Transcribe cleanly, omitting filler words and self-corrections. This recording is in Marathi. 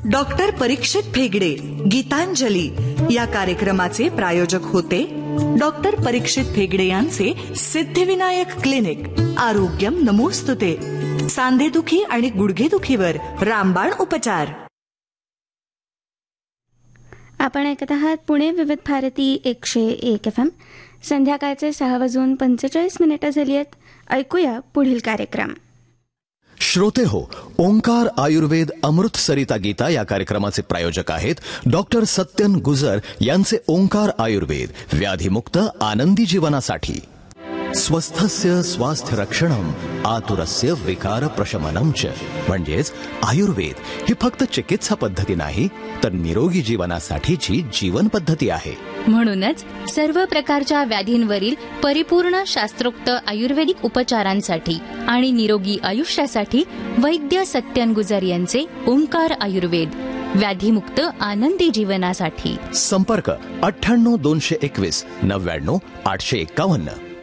डॉक्टर परीक्षित भेगडे गीतांजली या कार्यक्रमाचे प्रायोजक होते डॉक्टर परीक्षित भेगडे यांचे सिद्धिविनायक क्लिनिक. आरोग्यम नमोस्तुते. सांधेदुखी आणि गुडघेदुखीवर रामबाण उपचार. आपण ऐकत आहात पुणे विविध भारती 101 FM. संध्याकाळचे 6:45 झाली आहेत. ऐकूया पुढील कार्यक्रम. श्रोते हो, ओंकार आयुर्वेद अमृत सरिता गीता या कार्यक्रमाचे प्रायोजक आहेत डॉक्टर सत्यन गुजर यांचे ओंकार आयुर्वेद. व्याधीमुक्त आनंदी जीवनासाठी. स्वस्थस्य स्वास्थ्य रक्षणम आतुरस्य विकार प्रशमनम च. म्हणजेच आयुर्वेद ही फक्त चिकित्सा पद्धती नाही, तर निरोगी जीवनासाठीची जीवन पद्धती आहे. म्हणूनच सर्व प्रकारच्या व्याधींवरील परिपूर्ण शास्त्रोक्त आयुर्वेदिक उपचारांसाठी आणि निरोगी आयुष्यासाठी वैद्य सत्यन गुजर यांचे ओंकार आयुर्वेद. व्याधीमुक्त आनंदी जीवनासाठी. संपर्क 98 221 99 851.